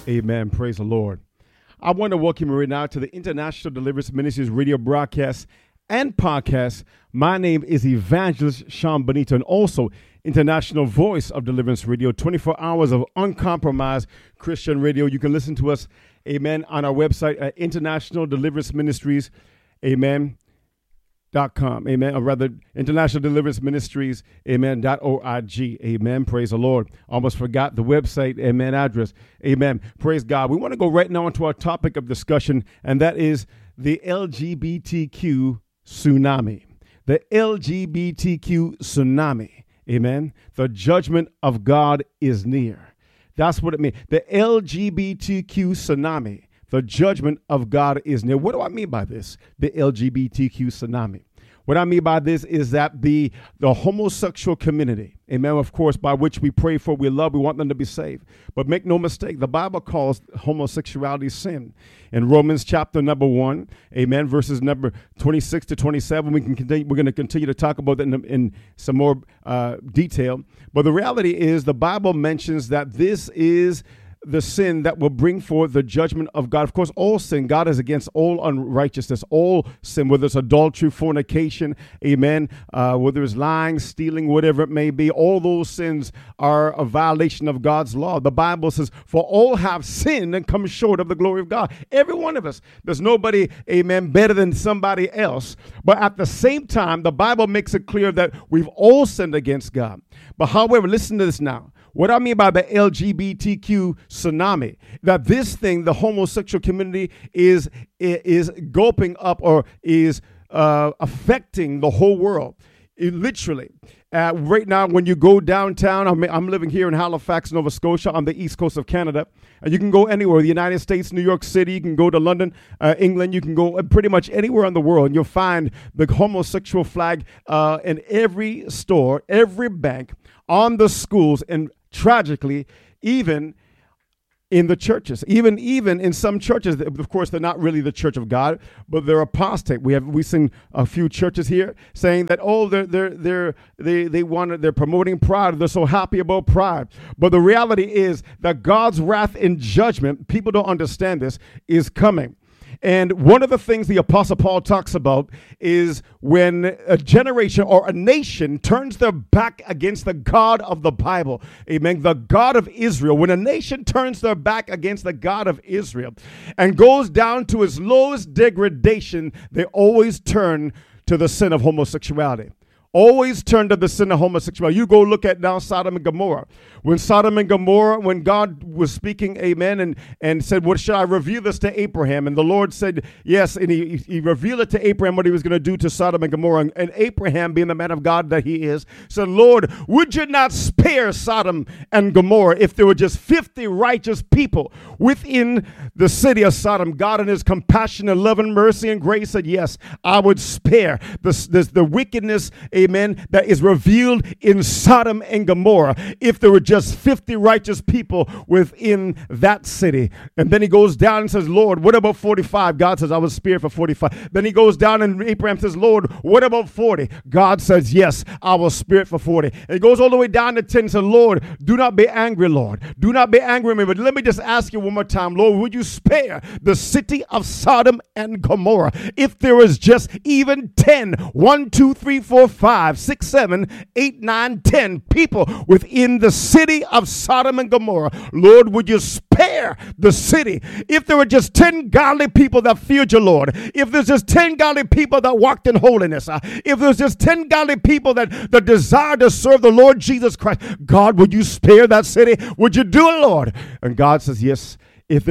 Amen. Praise the Lord. I want to welcome you right now to the International Deliverance Ministries radio broadcast and podcast. My name is Evangelist Sean Benito, and also International Voice of Deliverance Radio, 24 hours of uncompromised Christian radio. You can listen to us, amen, on our website at International Deliverance Ministries, amen, .com, amen, or rather International Deliverance Ministries, amen, .org, amen, praise the Lord. Almost forgot the website, amen, address, amen, praise God. We want to go right now into our topic of discussion, and that is the LGBTQ tsunami. The LGBTQ tsunami, amen. The judgment of God is near. That's what it means. The LGBTQ tsunami. The judgment of God is near. What do I mean by this? The LGBTQ tsunami. What I mean by this is that the homosexual community, amen, of course, by which we pray for, we love, we want them to be saved. But make no mistake, the Bible calls homosexuality sin. In Romans chapter number 1, amen, verses number 26 to 27, we're going to continue to talk about that in some more detail. But the reality is the Bible mentions that this is the sin that will bring forth the judgment of God. Of course, all sin, God is against all unrighteousness, all sin, whether it's adultery, fornication, amen, whether it's lying, stealing, whatever it may be, all those sins are a violation of God's law. The Bible says, for all have sinned and come short of the glory of God. Every one of us. There's nobody, amen, better than somebody else. But at the same time, the Bible makes it clear that we've all sinned against God. But however, listen to this now. What I mean by the LGBTQ tsunami, that this thing, the homosexual community is gulping up or is affecting the whole world. Literally. Right now, when you go downtown, I'm living here in Halifax, Nova Scotia, on the east coast of Canada. And you can go anywhere, the United States, New York City. You can go to London, England. You can go pretty much anywhere in the world. And you'll find the homosexual flag in every store, every bank, on the schools, and tragically, even in the churches, even in some churches. Of course, they're not really the church of God, but they're apostate. We seen a few churches here saying that they're promoting pride. They're so happy about pride. But the reality is that God's wrath and judgment, people don't understand this, is coming. And one of the things the Apostle Paul talks about is when a generation or a nation turns their back against the God of the Bible, amen, the God of Israel. When a nation turns their back against the God of Israel and goes down to its lowest degradation, they always turn to the sin of homosexuality. Always turn to the sin of homosexuality. You go look at now Sodom and Gomorrah. When Sodom and Gomorrah, when God was speaking, amen, and said, what shall I reveal this to Abraham? And the Lord said, yes, and he revealed it to Abraham what he was going to do to Sodom and Gomorrah. And Abraham, being the man of God that he is, said, Lord, would you not spare Sodom and Gomorrah if there were just 50 righteous people within the city of Sodom? God in his compassion and love and mercy and grace said, yes, I would spare the wickedness, amen, that is revealed in Sodom and Gomorrah if there were just 50 righteous people within that city. And then he goes down and says, Lord, what about 45? God says, I was spared for 45. Then he goes down and Abraham says, Lord, what about 40? God says, yes, I was spared for 40. And he goes all the way down to 10 and says, Lord, do not be angry, Lord. Do not be angry with me. But let me just ask you one more time, Lord, would you spare the city of Sodom and Gomorrah if there was just even 10, 1, 2, 3, 4, 5, 6, 7, 8, 9, 10 people within the city of Sodom and Gomorrah? Lord, would you spare the city if there were just 10 godly people that feared you, Lord? If there's just 10 godly people that walked in holiness, if there's just 10 godly people that desire to serve the Lord Jesus Christ, God, would you spare that city? Would you do it, Lord? And God says, yes. If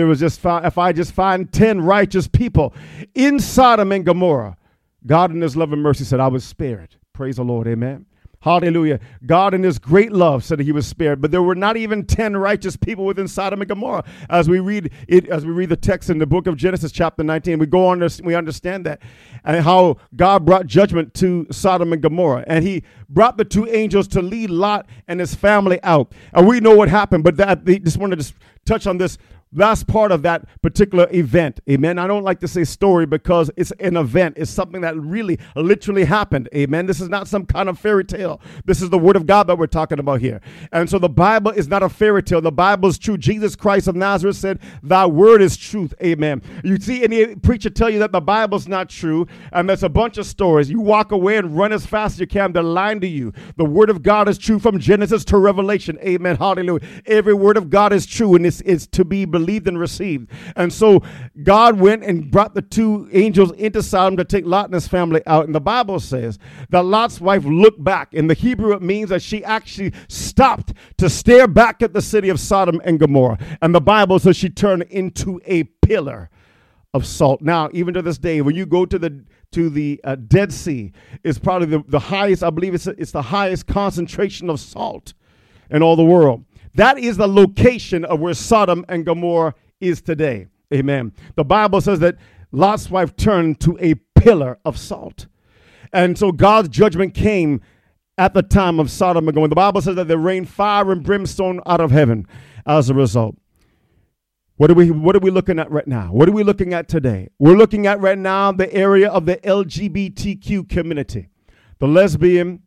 I just find 10 righteous people in Sodom and Gomorrah, God in his love and mercy said, I was spared. Praise the Lord. Amen. Hallelujah. God in his great love said that he was spared, but there were not even 10 righteous people within Sodom and Gomorrah. As we read the text in the book of Genesis chapter 19, we understand that and how God brought judgment to Sodom and Gomorrah. And he brought the two angels to lead Lot and his family out. And we know what happened, but just wanted to touch on this That's part of that particular event. Amen. I don't like to say story because it's an event. It's something that really literally happened. Amen. This is not some kind of fairy tale. This is the word of God that we're talking about here. And so the Bible is not a fairy tale. The Bible is true. Jesus Christ of Nazareth said, thy word is truth. Amen. You see any preacher tell you that the Bible's not true and that's a bunch of stories. You walk away and run as fast as you can. They're lying to you. The word of God is true from Genesis to Revelation. Amen. Hallelujah. Every word of God is true and it's to be believed and received. And so God went and brought the two angels into Sodom to take Lot and his family out. And the Bible says that Lot's wife looked back. In the Hebrew, it means that she actually stopped to stare back at the city of Sodom and Gomorrah. And the Bible says she turned into a pillar of salt. Now, even to this day, when you go to the Dead Sea, it's probably the highest, I believe it's the highest concentration of salt in all the world. That is the location of where Sodom and Gomorrah is today. Amen. The Bible says that Lot's wife turned to a pillar of salt. And so God's judgment came at the time of Sodom and Gomorrah. The Bible says that there rained fire and brimstone out of heaven as a result. What are we looking at right now? What are we looking at today? We're looking at right now the area of the LGBTQ community. The lesbian,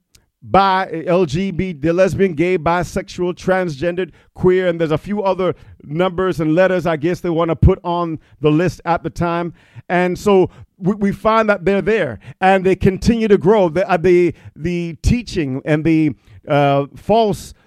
the lesbian, gay, bisexual, transgendered, queer, and there's a few other numbers and letters I guess they want to put on the list at the time. And so we find that they're there and they continue to grow. The teaching and the false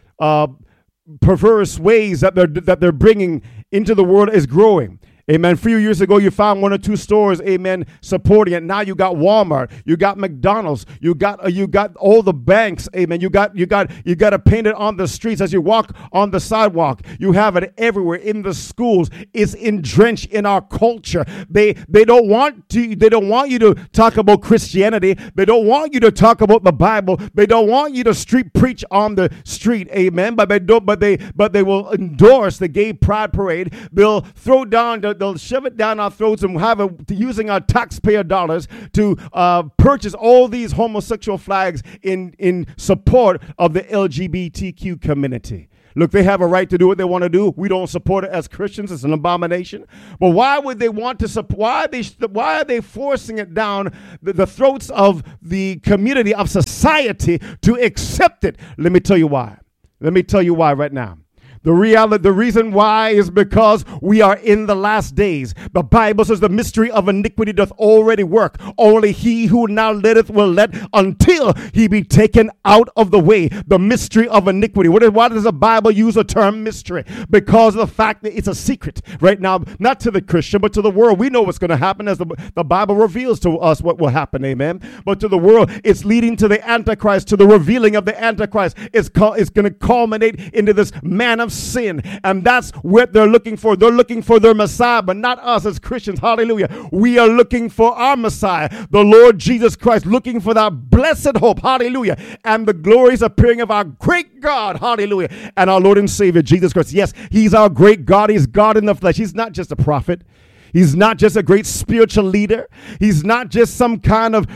perverse ways that they're bringing into the world is growing. Amen. A few years ago, you found one or two stores, amen, supporting it. Now you got Walmart, you got McDonald's, you got all the banks, amen. You got to paint it on the streets as you walk on the sidewalk. You have it everywhere in the schools. It's entrenched in our culture. They don't want you to talk about Christianity. They don't want you to talk about the Bible. They don't want you to street preach on the street, amen. But they will endorse the gay pride parade. They'll they'll shove it down our throats and have it using our taxpayer dollars to purchase all these homosexual flags in support of the LGBTQ community. Look, they have a right to do what they want to do. We don't support it as Christians. It's an abomination. But why would they want to support? Why are they forcing it down the throats of the community of society to accept it? Let me tell you why. Let me tell you why right now. The reason why is because we are in the last days. The Bible says the mystery of iniquity doth already work. Only he who now letteth will let until he be taken out of the way. The mystery of iniquity. Why does the Bible use the term mystery? Because of the fact that it's a secret right now, not to the Christian, but to the world. We know what's going to happen as the Bible reveals to us what will happen. Amen. But to the world, it's leading to the Antichrist, to the revealing of the Antichrist. It's going to culminate into this man of sin, and that's what they're looking for. They're looking for their Messiah, but not us as Christians. Hallelujah. We are looking for our Messiah, the Lord Jesus Christ, looking for that blessed hope. Hallelujah. And the glorious appearing of our great God. Hallelujah. And our Lord and Savior, Jesus Christ. Yes, he's our great God. He's God in the flesh. He's not just a prophet. He's not just a great spiritual leader. He's not just some kind of,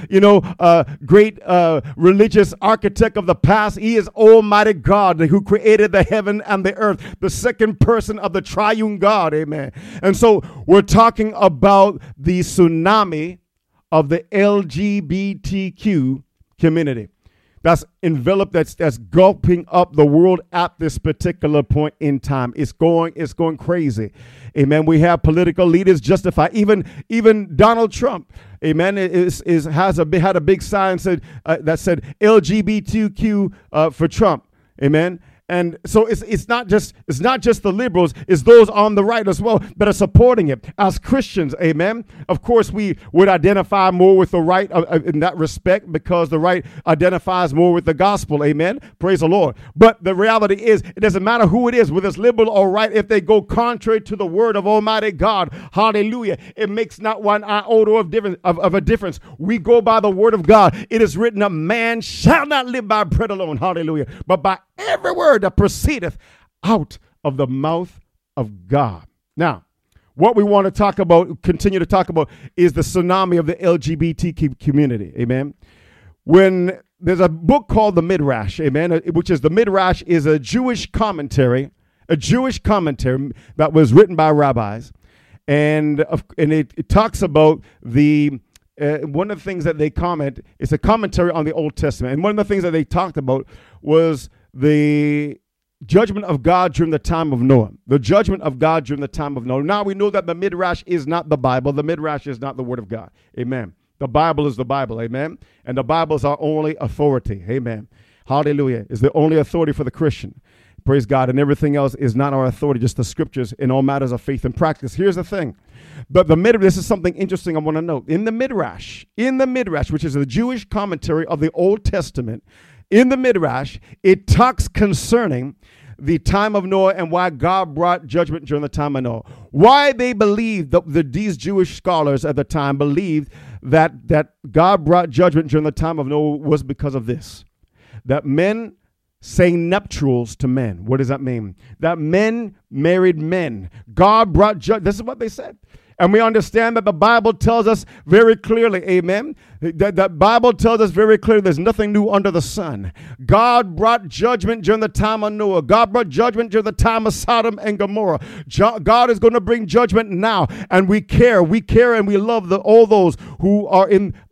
great religious architect of the past. He is Almighty God who created the heaven and the earth, the second person of the triune God. Amen. And so we're talking about the tsunami of the LGBTQ community. That's enveloped, that's gulping up the world at this particular point in time. It's going crazy. Amen. We have political leaders justify, even Donald Trump, amen, had a big sign that said LGBTQ for Trump. Amen. And so it's not just the liberals, it's those on the right as well that are supporting it. As Christians, amen, of course we would identify more with the right in that respect because the right identifies more with the gospel, amen, praise the Lord. But the reality is it doesn't matter who it is, whether it's liberal or right, if they go contrary to the word of Almighty God, hallelujah, it makes not one iota of a difference. We go by the word of God. It is written, a man shall not live by bread alone, hallelujah, but by every word that proceedeth out of the mouth of God. Now, what we want to continue to talk about, is the tsunami of the LGBT community. Amen. When there's a book called the Midrash, amen, which is the Midrash is a Jewish commentary a Jewish commentary that was written by rabbis. And it talks about one of the things that they comment is a commentary on the Old Testament. And one of the things that they talked about was the judgment of God during the time of Noah. The judgment of God during the time of Noah. Now we know that the Midrash is not the Bible. The Midrash is not the Word of God. Amen. The Bible is the Bible. Amen. And the Bible is our only authority. Amen. Hallelujah. Is the only authority for the Christian. Praise God. And everything else is not our authority, just the scriptures in all matters of faith and practice. Here's the thing. But this is something interesting I want to note. In the Midrash, which is the Jewish commentary of the Old Testament, in the Midrash, it talks concerning the time of Noah and why God brought judgment during the time of Noah. Why they believed, these Jewish scholars at the time believed that God brought judgment during the time of Noah was because of this. That men sang nuptials to men. What does that mean? That men married men. God brought judgment. This is what they said. And we understand that the Bible tells us very clearly, amen, that the Bible tells us very clearly there's nothing new under the sun. God brought judgment during the time of Noah. God brought judgment during the time of Sodom and Gomorrah. God is going to bring judgment now. And we care and we love all those who are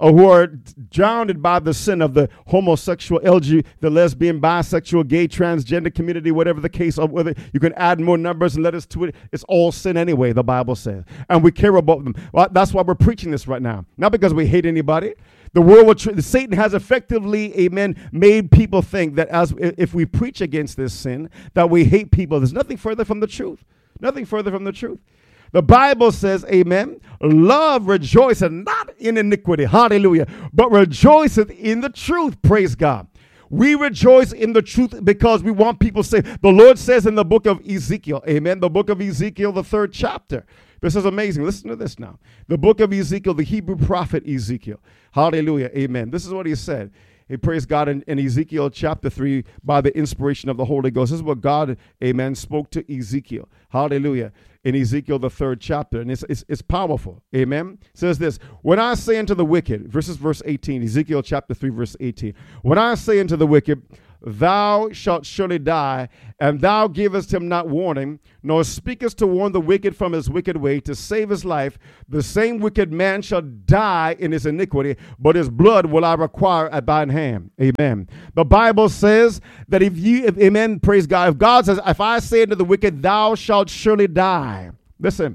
drowned by the sin of the homosexual, the lesbian, bisexual, gay, transgender community, whatever the case, or whether you can add more numbers and letters to it. It's all sin anyway, the Bible says. And we care about them. Well, that's why we're preaching this right now. Not because we hate anybody. The world Satan has effectively, amen, made people think that if we preach against this sin, that we hate people. There's nothing further from the truth. Nothing further from the truth. The Bible says, amen, love rejoiceth not in iniquity, hallelujah, but rejoiceth in the truth, praise God. We rejoice in the truth because we want people to say, the Lord says in the book of Ezekiel, amen, the book of Ezekiel, the 3rd chapter. This is amazing. Listen to this now. The book of Ezekiel, the Hebrew prophet Ezekiel. Hallelujah. Amen. This is what he said. He praised God in Ezekiel chapter 3 by the inspiration of the Holy Ghost. This is what God, amen, spoke to Ezekiel. Hallelujah. In Ezekiel, the 3rd chapter. And it's powerful. Amen. It says this, when I say unto the wicked, verse 18, Ezekiel chapter 3, verse 18. When I say unto the wicked, thou shalt surely die, and thou givest him not warning, nor speakest to warn the wicked from his wicked way to save his life, the same wicked man shall die in his iniquity, but his blood will I require at thine hand. Amen. The Bible says that amen, praise God, if God says, if I say unto the wicked, thou shalt surely die. Listen,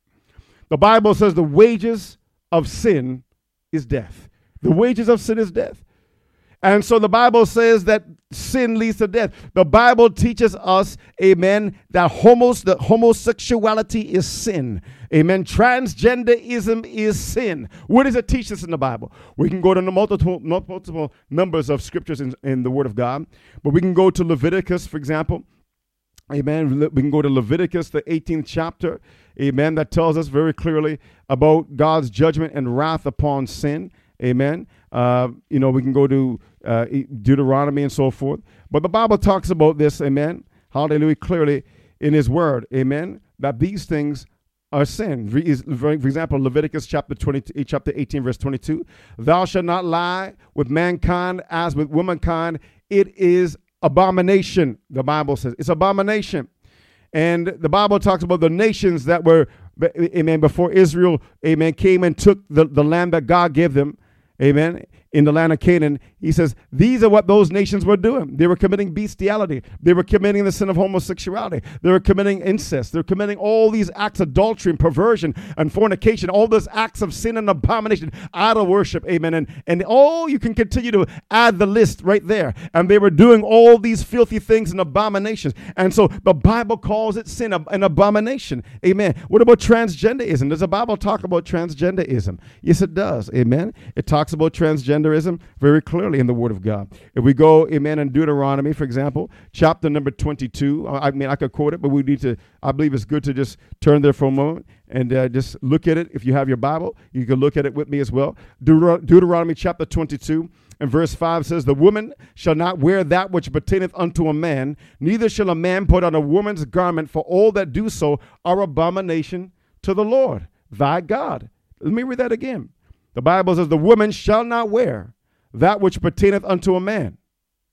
the Bible says the wages of sin is death. The wages of sin is death. And so the Bible says that sin leads to death. The Bible teaches us, amen, that homosexuality is sin. Amen. Transgenderism is sin. What does it teach us in the Bible? We can go to multiple numbers of scriptures in the Word of God, but we can go to Leviticus, for example. Amen. We can go to Leviticus, the 18th chapter. Amen. That tells us very clearly about God's judgment and wrath upon sin. Amen. We can go to Deuteronomy and so forth. But the Bible talks about this, amen, hallelujah, clearly in his word, amen, that these things are sin. For example, Leviticus chapter 18, verse 22, thou shalt not lie with mankind as with womankind. It is abomination, the Bible says. It's abomination. And the Bible talks about the nations that were, amen, before Israel, amen, came and took the land that God gave them. Amen. In the land of Canaan, he says, these are what those nations were doing. They were committing bestiality. They were committing the sin of homosexuality. They were committing incest. They were committing all these acts of adultery and perversion and fornication, all those acts of sin and abomination, idol worship. Amen. And you can continue to add the list right there. And they were doing all these filthy things and abominations. And so the Bible calls it sin, an abomination. Amen. What about transgenderism? Does the Bible talk about transgenderism? Yes, it does. Amen. It talks about transgenderism very clearly in the Word of God. If we go, amen, in Deuteronomy, for example, chapter number 22, I could quote it, but I believe it's good to just turn there for a moment and just look at it. If you have your Bible, you can look at it with me as well. Deuteronomy chapter 22 and verse 5 says, the woman shall not wear that which pertaineth unto a man, neither shall a man put on a woman's garment, for all that do so are abomination to the Lord, thy God. Let me read that again. The Bible says, the woman shall not wear that which pertaineth unto a man.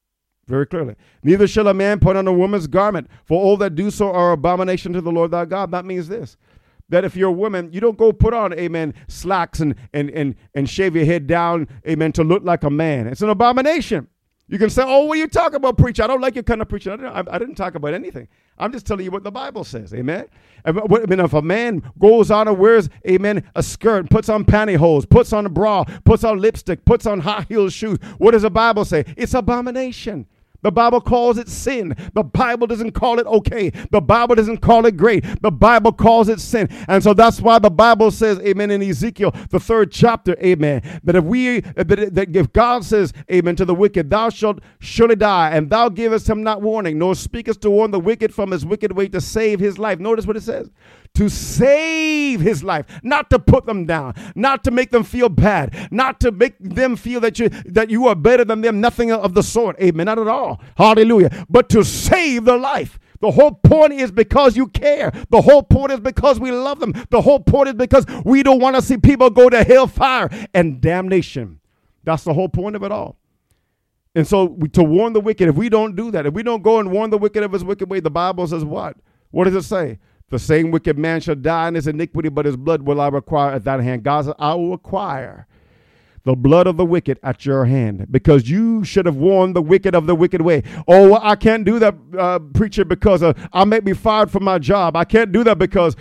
very clearly. Neither shall a man put on a woman's garment, for all that do so are abomination to the Lord thy God. That means this, that if you're a woman, you don't go put on, amen, slacks and shave your head down, amen, to look like a man. It's an abomination. You can say, oh, what are you talking about, preacher? I don't like your kind of preaching. I didn't talk about anything. I'm just telling you what the Bible says, amen? I mean, if a man goes on and wears, amen, a skirt, puts on pantyhose, puts on a bra, puts on lipstick, puts on high-heeled shoes, what does the Bible say? It's abomination. The Bible calls it sin. The Bible doesn't call it okay. The Bible doesn't call it great. The Bible calls it sin. And so that's why the Bible says, amen, in Ezekiel, the 3rd chapter, amen, that if God says, amen, to the wicked, thou shalt surely die, and thou givest him not warning, nor speakest to warn the wicked from his wicked way to save his life. Notice what it says. To save his life, not to put them down, not to make them feel bad, not to make them feel that you are better than them, nothing of the sort. Amen. Not at all. Hallelujah. But to save their life. The whole point is because you care. The whole point is because we love them. The whole point is because we don't want to see people go to hellfire and damnation. That's the whole point of it all. And so to warn the wicked, if we don't do that, if we don't go and warn the wicked of his wicked way, the Bible says what? What does it say? The same wicked man shall die in his iniquity, but his blood will I require at that hand. God said, I will require the blood of the wicked at your hand, because you should have warned the wicked of the wicked way. Oh, well, I can't do that, preacher, because I may be fired from my job. I can't do that because,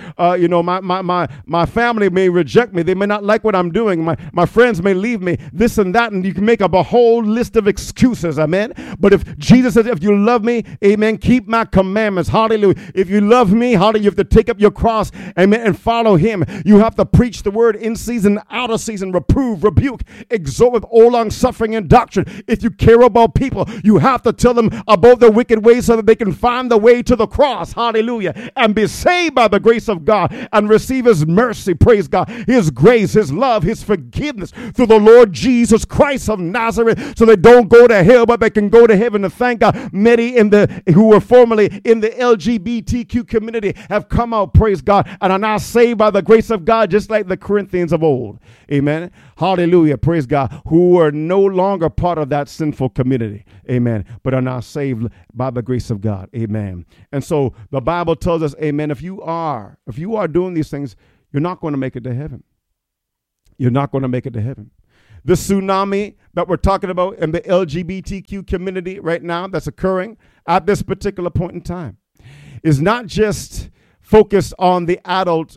my family may reject me. They may not like what I'm doing. My friends may leave me, this and that, and you can make up a whole list of excuses, amen? But if Jesus says, if you love me, amen, keep my commandments, hallelujah. If you love me, hallelujah, you have to take up your cross, amen, and follow him. You have to preach the word in season, out of season, reprove, rebuke, exhort with all long suffering and doctrine. If you care about people, you have to tell them about their wicked ways so that they can find the way to the cross, hallelujah, and be saved by the grace of God and receive his mercy, praise God, his grace, his love, his forgiveness through the Lord Jesus Christ of Nazareth, so they don't go to hell, but they can go to heaven. And thank God, many who were formerly in the LGBTQ community have come out, praise God, and are now saved by the grace of God, just like the Corinthians of old. Amen. Hallelujah. Praise God. Who are no longer part of that sinful community. Amen. But are now saved by the grace of God. Amen. And so the Bible tells us, amen, if you are doing these things, you're not going to make it to heaven. You're not going to make it to heaven. The tsunami that we're talking about in the LGBTQ community right now that's occurring at this particular point in time is not just focused on the adult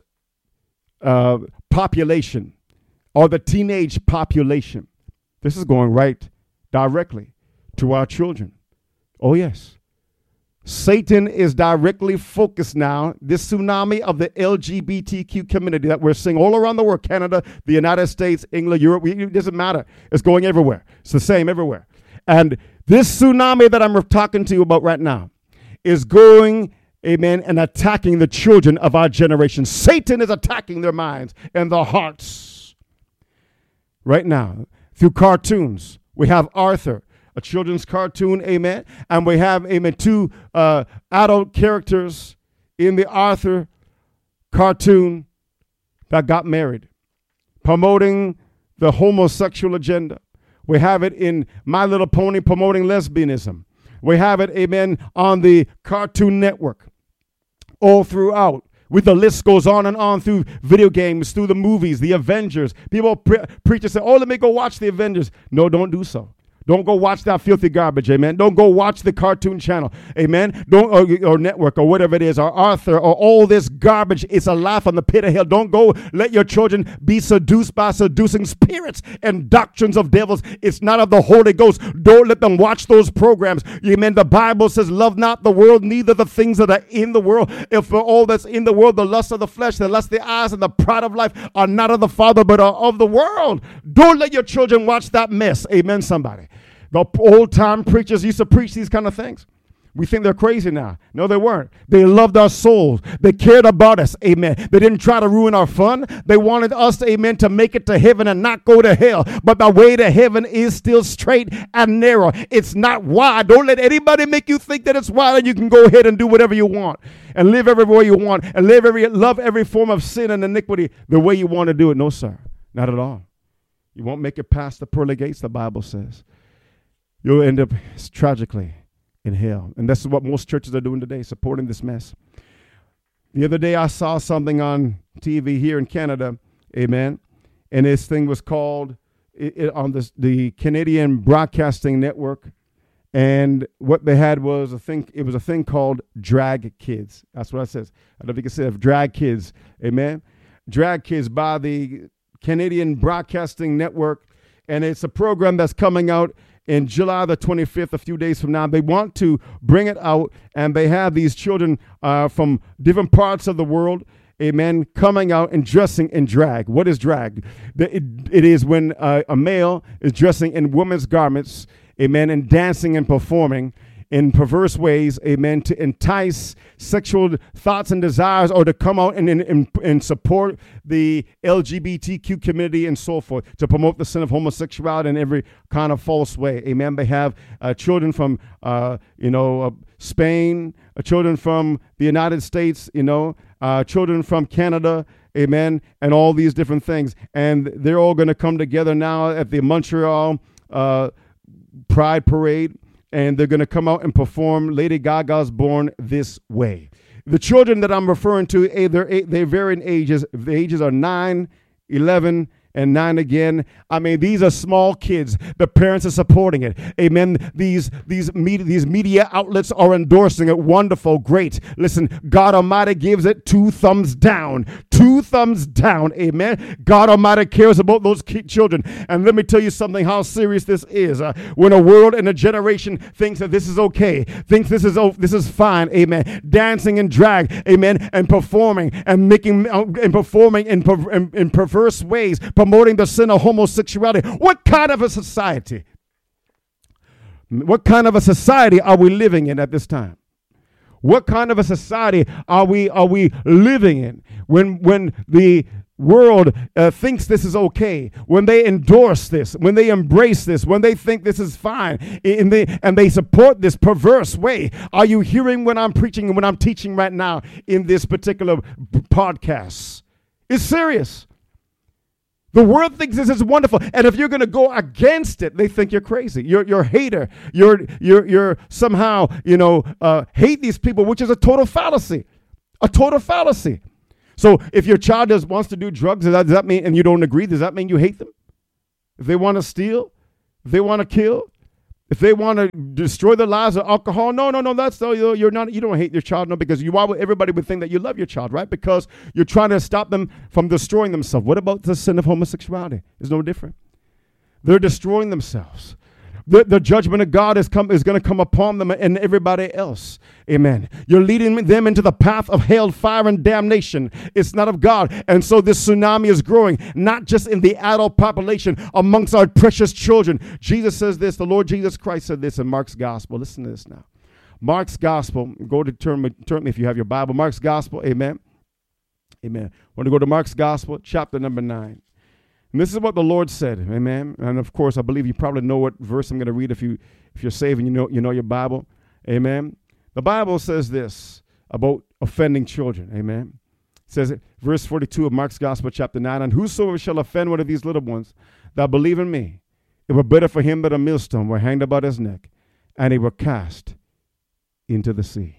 population or the teenage population. This is going right directly to our children. Oh, yes. Satan is directly focused now, this tsunami of the LGBTQ community that we're seeing all around the world, Canada, the United States, England, Europe, it doesn't matter. It's going everywhere. It's the same everywhere. And this tsunami that I'm talking to you about right now is going, amen, and attacking the children of our generation. Satan is attacking their minds and their hearts. Right now, through cartoons, we have Arthur, a children's cartoon, amen, and we have, amen, 2 adult characters in the Arthur cartoon that got married, promoting the homosexual agenda. We have it in My Little Pony promoting lesbianism. We have it, amen, on the Cartoon Network, all throughout. With the list goes on and on through video games, through the movies, the Avengers. People, preachers say, oh, let me go watch the Avengers. No, don't do so. Don't go watch that filthy garbage, amen. Don't go watch the Cartoon Channel, amen. Don't or network or whatever it is, or Arthur or all this garbage. It's a laugh on the pit of hell. Don't go let your children be seduced by seducing spirits and doctrines of devils. It's not of the Holy Ghost. Don't let them watch those programs, amen. The Bible says, love not the world, neither the things that are in the world. If for all that's in the world, the lust of the flesh, the lust of the eyes, and the pride of life are not of the Father, but are of the world. Don't let your children watch that mess, amen, somebody. The old-time preachers used to preach these kind of things. We think they're crazy now. No, they weren't. They loved our souls. They cared about us, amen. They didn't try to ruin our fun. They wanted us, amen, to make it to heaven and not go to hell. But the way to heaven is still straight and narrow. It's not wide. Don't let anybody make you think that it's wide and you can go ahead and do whatever you want and live everywhere you want and love every form of sin and iniquity the way you want to do it. No, sir. Not at all. You won't make it past the pearly gates, the Bible says. you'll end up tragically in hell. And that's what most churches are doing today, supporting this mess. The other day I saw something on TV here in Canada, amen, and this thing was called on the Canadian Broadcasting Network, and what they had was a thing called Drag Kids. That's what it says. I don't know if you can say it, Drag Kids, amen. Drag Kids by the Canadian Broadcasting Network, and it's a program that's coming out in July the 25th, a few days from now. They want to bring it out, and they have these children from different parts of the world, amen, coming out and dressing in drag. What is drag? It is when a male is dressing in women's garments, amen, and dancing and performing in perverse ways, amen, to entice sexual thoughts and desires, or to come out and support the LGBTQ community and so forth, to promote the sin of homosexuality in every kind of false way, amen. They have children from, Spain, children from the United States, children from Canada, amen, and all these different things. And they're all going to come together now at the Montreal Pride Parade, and they're going to come out and perform Lady Gaga's Born This Way. The children that I'm referring to, they vary in ages. The ages are 9, 11, and 9 again. I mean, these are small kids. The parents are supporting it. Amen. These media outlets are endorsing it. Wonderful. Great. Listen, God Almighty gives it 2 thumbs down. 2 thumbs down. Amen. God Almighty cares about those children. And let me tell you something, how serious this is. When a world and a generation thinks that this is okay, thinks this is fine. Amen. Dancing and drag. Amen. And performing and performing in perverse ways, promoting the sin of homosexuality. What kind of a society? What kind of a society are we living in at this time? What kind of a society are we living in when the world thinks this is okay, when they endorse this, when they embrace this, when they think this is fine, and they support this perverse way? Are you hearing what I'm preaching and what I'm teaching right now in this particular podcast? It's serious. The world thinks this is wonderful, and if you're going to go against it, they think you're crazy. You're a hater. You're somehow hate these people, which is a total fallacy. A total fallacy. So if your child wants to do drugs, does that mean, and you don't agree, does that mean you hate them? If they want to steal, if they want to kill, if they want to destroy their lives with alcohol, no, that's you don't hate your child, no, because everybody would think that you love your child, right? Because you're trying to stop them from destroying themselves. What about the sin of homosexuality? It's no different. They're destroying themselves. The judgment of God is going to come upon them and everybody else. Amen. You're leading them into the path of hell, fire, and damnation. It's not of God. And so this tsunami is growing, not just in the adult population, amongst our precious children. Jesus says this, the Lord Jesus Christ said this in Mark's Gospel. Listen to this now. Mark's Gospel, go to turn me if you have your Bible. Mark's Gospel, amen. Amen. I want to go to Mark's Gospel, chapter number 9. And this is what the Lord said, amen. And of course, I believe you probably know what verse I'm going to read if you're saved and you know your Bible, amen. The Bible says this about offending children, amen. It says, verse 42 of Mark's Gospel, chapter 9, and whosoever shall offend one of these little ones that believe in me, it were better for him that a millstone were hanged about his neck, and he were cast into the sea.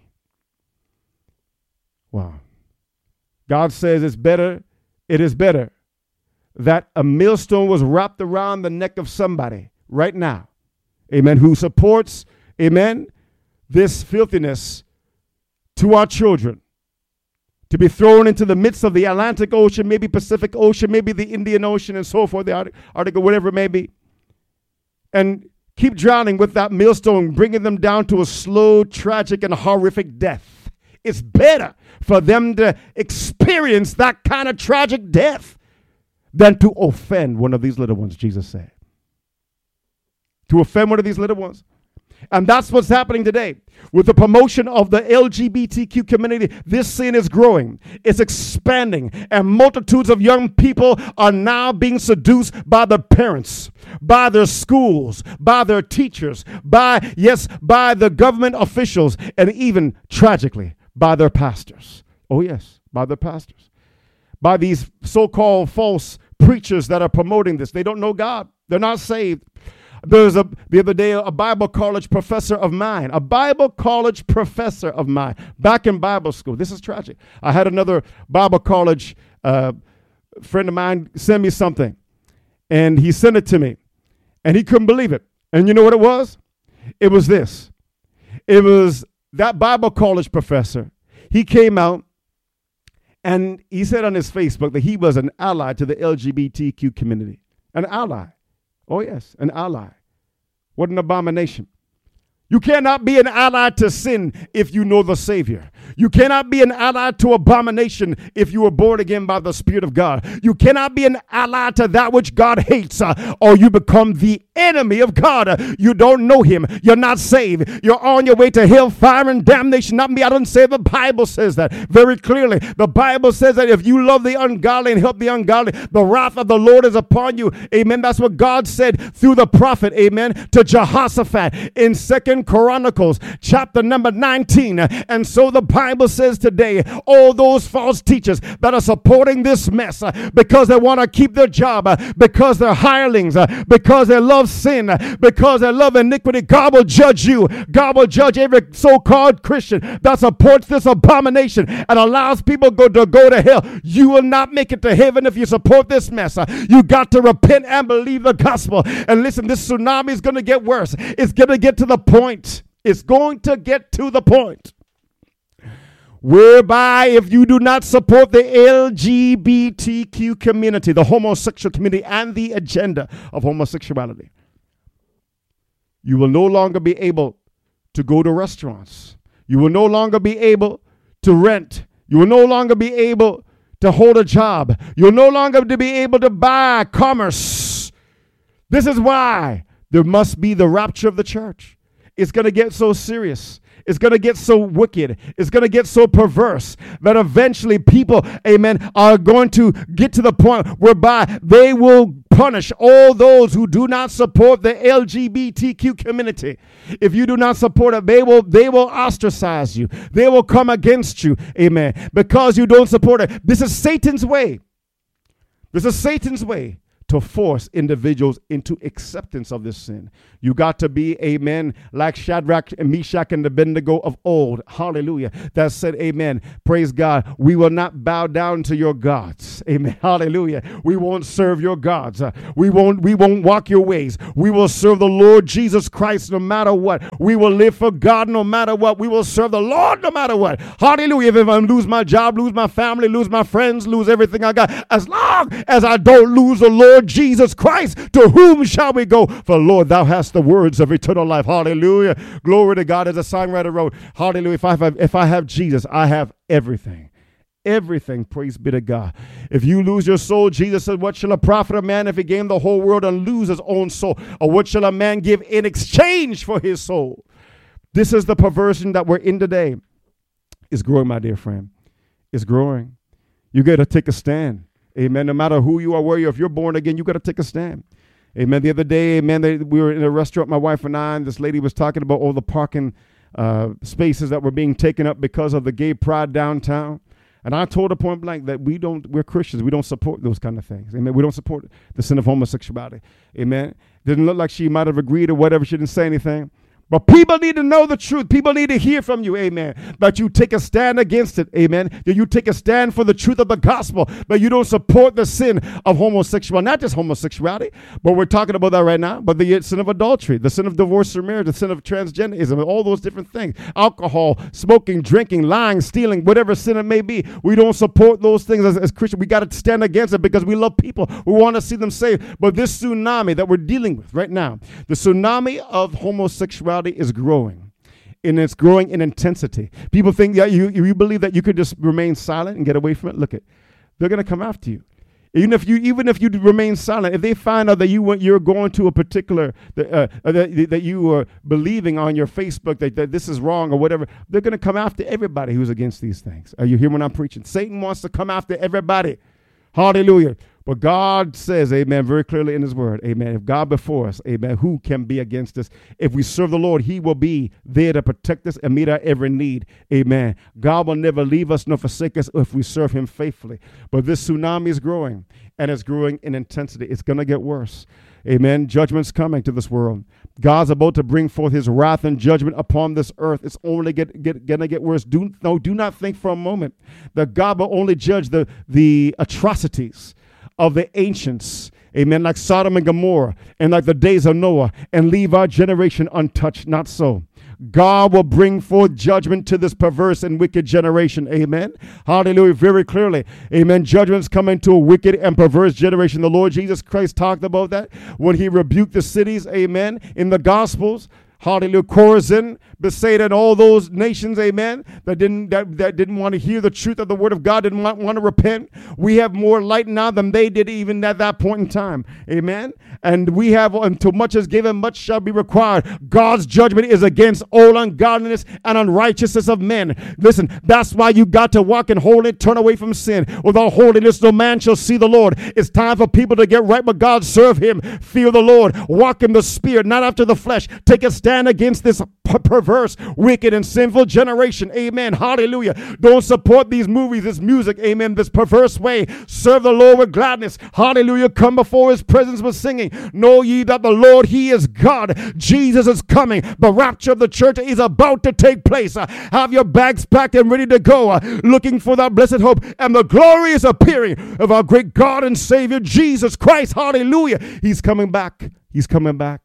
Wow. God says it is better that a millstone was wrapped around the neck of somebody right now, amen, who supports, amen, this filthiness to our children, to be thrown into the midst of the Atlantic Ocean, maybe Pacific Ocean, maybe the Indian Ocean and so forth, the Arctic, whatever it may be, and keep drowning with that millstone, bringing them down to a slow, tragic, and horrific death. It's better for them to experience that kind of tragic death than to offend one of these little ones, Jesus said. To offend one of these little ones. And that's what's happening today. With the promotion of the LGBTQ community, this sin is growing. It's expanding. And multitudes of young people are now being seduced by their parents, by their schools, by their teachers, by the government officials, and even, tragically, by their pastors. Oh, yes, by their pastors. By these so-called false preachers that are promoting this. They don't know God. They're not saved. The other day, a Bible college professor of mine, back in Bible school. This is tragic. I had another Bible college friend of mine send me something, and he sent it to me, and he couldn't believe it. And you know what it was? It was this. It was that Bible college professor. He came out, and he said on his Facebook that he was an ally to the LGBTQ community. An ally. Oh, yes, an ally. What an abomination. You cannot be an ally to sin if you know the Savior. You cannot be an ally to abomination if you were born again by the Spirit of God. You cannot be an ally to that which God hates, or you become the enemy of God. You don't know him. You're not saved. You're on your way to hell, fire, and damnation. Not me. I don't say the Bible says that very clearly. The Bible says that if you love the ungodly and help the ungodly, the wrath of the Lord is upon you. Amen. That's what God said through the prophet, amen, to Jehoshaphat in 2 Chronicles chapter number 19. And so the Bible says today, all those false teachers that are supporting this mess because they want to keep their job, because they're hirelings, because they love sin, because they love iniquity, God will judge you. God will judge every so-called Christian that supports this abomination and allows people to go to hell. You will not make it to heaven if you support this mess. You got to repent and believe the gospel. And listen, this tsunami is going to get worse. It's going to get to the point. It's going to get to the point whereby if you do not support the LGBTQ community, the homosexual community, and the agenda of homosexuality, you will no longer be able to go to restaurants. You will no longer be able to rent. You will no longer be able to hold a job. You'll no longer be able to buy commerce. This is why there must be the rapture of the church. It's going to get so serious. It's going to get so wicked. It's going to get so perverse that eventually people, amen, are going to get to the point whereby they will punish all those who do not support the LGBTQ community. If you do not support it, they will ostracize you. They will come against you, amen, because you don't support it. This is Satan's way. This is Satan's way to force individuals into acceptance of this sin. You got to be, amen, like Shadrach and Meshach and Abednego of old. Hallelujah. That said, amen, praise God. We will not bow down to your gods. Amen. Hallelujah. We won't serve your gods. We won't walk your ways. We will serve the Lord Jesus Christ no matter what. We will live for God no matter what. We will serve the Lord no matter what. Hallelujah. If I lose my job, lose my family, lose my friends, lose everything I got, as long as I don't lose the Lord Jesus Christ, to whom shall we go? For Lord, thou hast the words of eternal life. Hallelujah. Glory to God. As a songwriter wrote, hallelujah. If I have Jesus, I have everything. Everything. Praise be to God. If you lose your soul, Jesus said, what shall a profit a man if he gain the whole world and lose his own soul? Or what shall a man give in exchange for his soul? This is the perversion that we're in today. It's growing, my dear friend. It's growing. You got to take a stand. Amen. No matter who you are, where you are, if you're born again, you got to take a stand. Amen. The other day, amen, we were in a restaurant, my wife and I, and this lady was talking about all the parking spaces that were being taken up because of the gay pride downtown. And I told her point blank that we're Christians. We don't support those kind of things. Amen. We don't support the sin of homosexuality. Amen. Didn't look like she might have agreed or whatever. She didn't say anything. But people need to know the truth. People need to hear from you, amen, that you take a stand against it, amen, that you take a stand for the truth of the gospel, but you don't support the sin of homosexuality, not just homosexuality, but we're talking about that right now, but the sin of adultery, the sin of divorce or marriage, the sin of transgenderism, all those different things, alcohol, smoking, drinking, lying, stealing, whatever sin it may be. We don't support those things as Christians. We got to stand against it because we love people. We want to see them saved. But this tsunami that we're dealing with right now, the tsunami of homosexuality is growing, and it's growing in intensity. People think that you believe that you could just remain silent and get away from it. Look, they're going to come after you. Even if you remain silent, if they find out that you're going to a particular that you are believing on your Facebook that this is wrong or whatever, they're going to come after everybody who's against these things. Are you hearing what I'm preaching? Satan wants to come after everybody. Hallelujah. But God says, amen, very clearly in his word, amen, if God before us, amen, who can be against us? If we serve the Lord, he will be there to protect us and meet our every need, amen. God will never leave us nor forsake us if we serve him faithfully. But this tsunami is growing, and it's growing in intensity. It's going to get worse, amen. Judgment's coming to this world. God's about to bring forth his wrath and judgment upon this earth. It's only going to get worse. Do not think for a moment that God will only judge the atrocities of the ancients, amen, like Sodom and Gomorrah and like the days of Noah, and leave our generation untouched. Not so. God will bring forth judgment to this perverse and wicked generation. Amen. Hallelujah. Very clearly. Amen. Judgment's coming to a wicked and perverse generation. The Lord Jesus Christ talked about that when he rebuked the cities. Amen. In the Gospels. Hallelujah. Chorazin, Bethsaida, and all those nations, amen, that didn't want to hear the truth of the word of God, didn't want to repent. We have more light now than they did even at that point in time. Amen. And we have, until much is given, much shall be required. God's judgment is against all ungodliness and unrighteousness of men. Listen, that's why you got to walk in holiness, turn away from sin. Without holiness, no man shall see the Lord. It's time for people to get right with God, serve him, fear the Lord, walk in the spirit, not after the flesh. Take a stand against this perverse, wicked, and sinful generation. Amen. Hallelujah. Don't support these movies, this music. Amen. This perverse way. Serve the Lord with gladness. Hallelujah. Come before his presence with singing. Know ye that the Lord, he is God. Jesus is coming. The rapture of the church is about to take place. Have your bags packed and ready to go. Looking for that blessed hope and the glorious appearing of our great God and Savior, Jesus Christ. Hallelujah. He's coming back. He's coming back.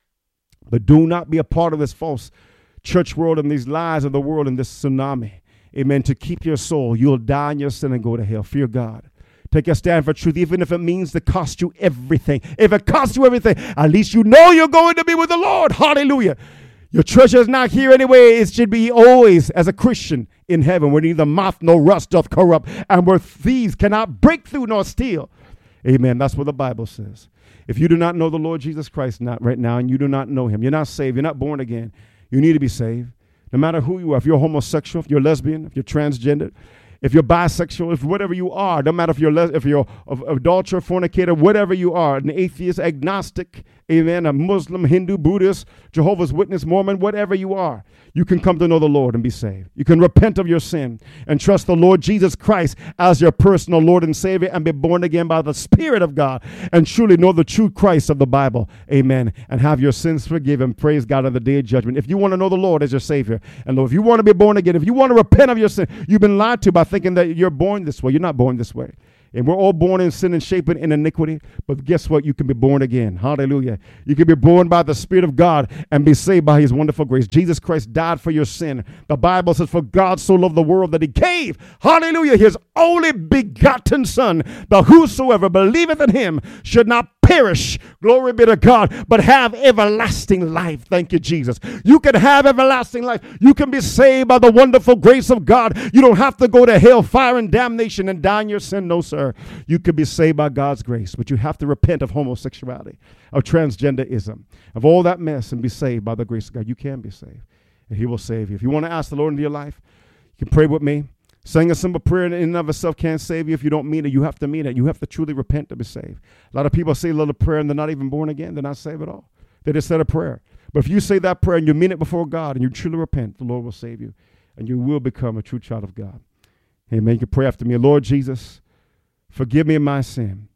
But do not be a part of this false church world and these lies of the world and this tsunami. Amen. To keep your soul, you'll die in your sin and go to hell. Fear God. Take a stand for truth, even if it means to cost you everything. If it costs you everything, at least you know you're going to be with the Lord. Hallelujah. Your treasure is not here anyway. It should be always, as a Christian, in heaven, where neither moth nor rust doth corrupt, and where thieves cannot break through nor steal. Amen. That's what the Bible says. If you do not know the Lord Jesus Christ not right now, and you do not know him, you're not saved, you're not born again, you need to be saved. No matter who you are, if you're homosexual, if you're lesbian, if you're transgender, if you're bisexual, if whatever you are, no matter if you're adulterer, fornicator, whatever you are, an atheist, agnostic, amen, a Muslim, Hindu, Buddhist, Jehovah's Witness, Mormon, whatever you are, you can come to know the Lord and be saved. You can repent of your sin and trust the Lord Jesus Christ as your personal Lord and Savior and be born again by the Spirit of God and truly know the true Christ of the Bible. Amen. And have your sins forgiven. Praise God on the day of judgment. If you want to know the Lord as your Savior, and Lord, if you want to be born again, if you want to repent of your sin, you've been lied to by thinking that you're born this way. You're not born this way. And we're all born in sin and shapen in iniquity. But guess what? You can be born again. Hallelujah. You can be born by the Spirit of God and be saved by his wonderful grace. Jesus Christ died for your sin. The Bible says, for God so loved the world that he gave, hallelujah, his only begotten Son, that whosoever believeth in him should not perish, glory be to God, but have everlasting life. Thank you, Jesus. You can have everlasting life. You can be saved by the wonderful grace of God. You don't have to go to hell, fire, and damnation and die in your sin. No, sir. You can be saved by God's grace, but you have to repent of homosexuality, of transgenderism, of all that mess, and be saved by the grace of God. You can be saved, and he will save you. If you want to ask the Lord into your life, you can pray with me. Saying a simple prayer in and of itself can't save you. If you don't mean it, you have to mean it. You have to truly repent to be saved. A lot of people say a little prayer and they're not even born again. They're not saved at all. They just said a prayer. But if you say that prayer and you mean it before God and you truly repent, the Lord will save you and you will become a true child of God. Amen. You can pray after me. Lord Jesus, forgive me of my sin.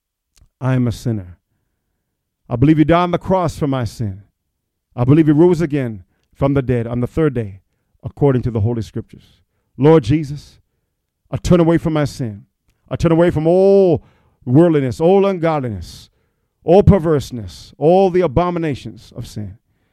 I am a sinner. I believe you died on the cross for my sin. I believe you rose again from the dead on the third day, according to the Holy Scriptures. Lord Jesus, I turn away from my sin. I turn away from all worldliness, all ungodliness, all perverseness, all the abominations of sin.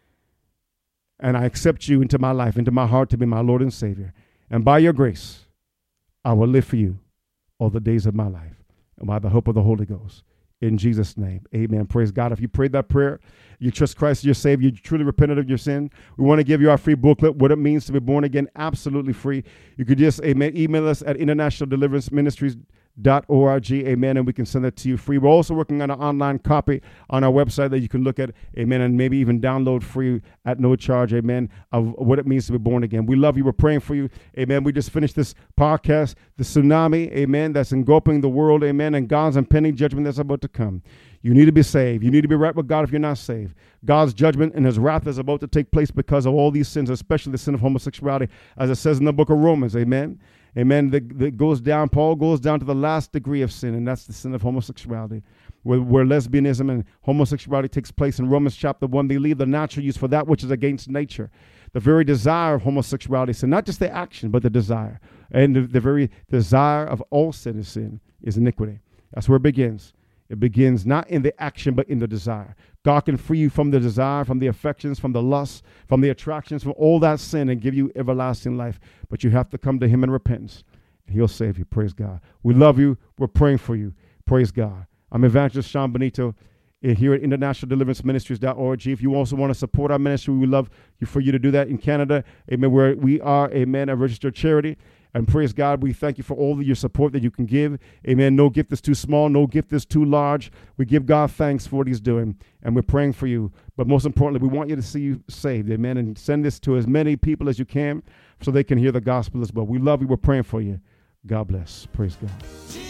And I accept you into my life, into my heart to be my Lord and Savior. And by your grace, I will live for you all the days of my life. And by the hope of the Holy Ghost. In Jesus' name, amen. Praise God. If you prayed that prayer, you trust Christ as your Savior, you truly repented of your sin, we want to give you our free booklet, What It Means to Be Born Again, absolutely free. You could just, amen, email us at International Deliverance Ministries amen, and we can send that to you free. We're also working on an online copy on our website that you can look at, amen, and maybe even download free at no charge, amen, of what it means to be born again. We love you. We're praying for you, amen. We just finished this podcast, the tsunami, amen, that's engulfing the world, amen, and God's impending judgment that's about to come. You need to be saved. You need to be right with God if you're not saved. God's judgment and his wrath is about to take place because of all these sins, especially the sin of homosexuality, as it says in the book of Romans, amen. Amen. That goes down, Paul goes down to the last degree of sin, and that's the sin of homosexuality, where lesbianism and homosexuality takes place. In Romans chapter 1, they leave the natural use for that which is against nature. The very desire of homosexuality is sin, not just the action, but the desire. And the very desire of all sin is iniquity. That's where it begins. It begins not in the action, but in the desire. God can free you from the desire, from the affections, from the lust, from the attractions, from all that sin and give you everlasting life. But you have to come to him in repentance, and he'll save you. Praise God. We love you. We're praying for you. Praise God. I'm Evangelist Sean Benito here at internationaldeliveranceministries.org. If you also want to support our ministry, we would love for you to do that in Canada. Amen. Where we are, amen, a registered charity. And praise God, we thank you for all of your support that you can give. Amen. No gift is too small. No gift is too large. We give God thanks for what he's doing. And we're praying for you. But most importantly, we want you to see you saved. Amen. And send this to as many people as you can so they can hear the gospel as well. We love you. We're praying for you. God bless. Praise God.